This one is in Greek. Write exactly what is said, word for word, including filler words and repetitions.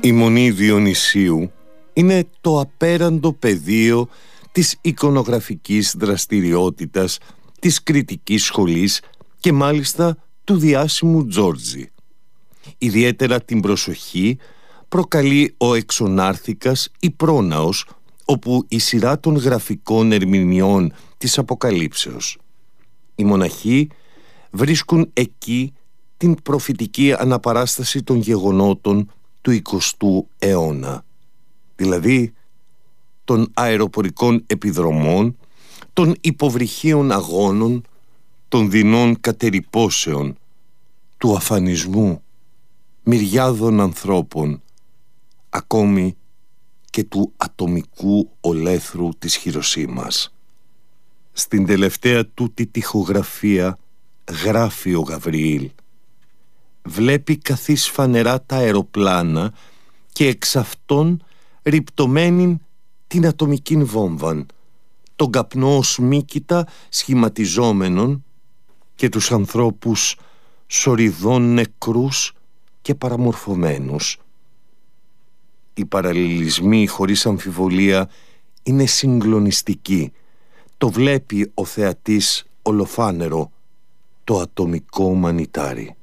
Η Μονή Διονυσίου είναι το απέραντο πεδίο της εικονογραφικής δραστηριότητας της κριτικής σχολής και μάλιστα του διάσημου Τζόρτζι. Ιδιαίτερα την προσοχή προκαλεί ο εξονάρθικας ή πρόναος, όπου η σειρά των γραφικών ερμηνειών της Αποκαλύψεως. Οι μοναχοί βρίσκουν εκεί την προφητική αναπαράσταση των γεγονότων του εικοστού αιώνα, δηλαδή των αεροπορικών επιδρομών, των υποβρυχίων αγώνων, των δεινών κατερυπώσεων, του αφανισμού μυριάδων ανθρώπων, ακόμη και του ατομικού ολέθρου της Χειροσίμας. Στην τελευταία τούτη τοιχογραφία γράφει ο Γαβριήλ: βλέπει καθής φανερά τα αεροπλάνα και εξ αυτών ρυπτωμένην την ατομικήν βόμβαν, τον καπνό ως μύκητα σχηματιζόμενον και τους ανθρώπους σοριδών νεκρούς και παραμορφωμένους. Οι παραλληλισμοί χωρίς αμφιβολία είναι συγκλονιστικοί. Το βλέπει ο θεατής ολοφάνερο, το ατομικό μανιτάρι.